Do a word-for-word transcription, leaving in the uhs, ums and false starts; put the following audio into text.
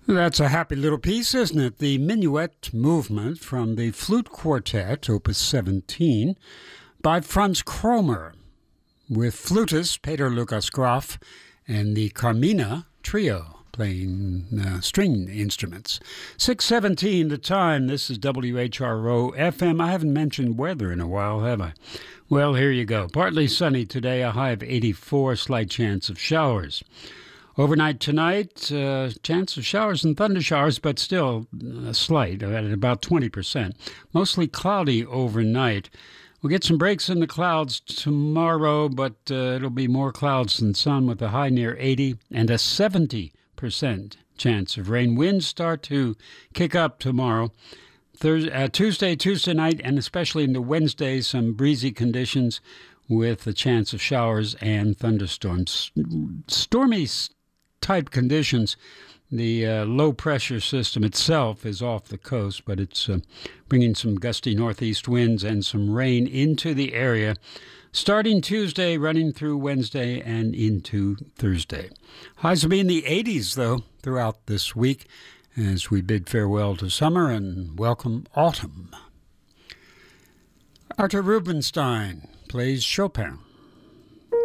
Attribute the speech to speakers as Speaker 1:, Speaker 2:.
Speaker 1: That's a happy little piece, isn't it? The Minuet Movement from the Flute Quartet, Opus seventeen, by Franz Kromer, with flutist Peter Lukas Graf and the Carmina Trio playing uh, string instruments. six seventeen the time. This is W H R O F M. I haven't mentioned weather in a while, have I? Well, here you go. Partly sunny today, a high of eighty-four, slight chance of showers. Overnight tonight, uh, chance of showers and thunder showers, but still uh, slight, at about twenty percent. Mostly cloudy overnight. We'll get some breaks in the clouds tomorrow, but uh, it'll be more clouds than sun with a high near eighty and a seventy percent chance of rain. Winds start to kick up tomorrow. Thursday, uh, Tuesday, Tuesday night, and especially into Wednesday, some breezy conditions with a chance of showers and thunderstorms. Stormy type conditions. The uh, low pressure system itself is off the coast, but it's uh, bringing some gusty northeast winds and some rain into the area starting Tuesday, running through Wednesday and into Thursday. Highs will be in the eighties, though, throughout this week as we bid farewell to summer and welcome autumn. Arthur Rubinstein plays Chopin.